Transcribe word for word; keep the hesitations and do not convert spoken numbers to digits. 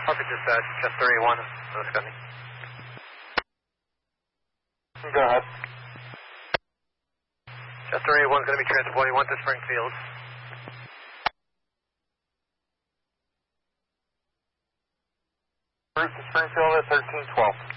Copy dispatch, Chester eighty-one, no Scotty. Go ahead. Chester eighty-one is going to be transporting one to Springfield. Route to Springfield at thirteen twelve.